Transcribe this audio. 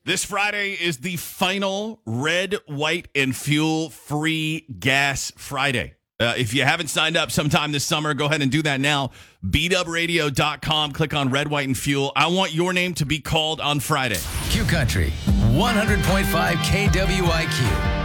This Friday is the final red, white, and fuel-free gas Friday. If you haven't signed up sometime this summer, go ahead and do that now. BWradio.com. Click on red, white, and fuel. I want your name to be called on Friday. Q Country, 100.5 KWIQ.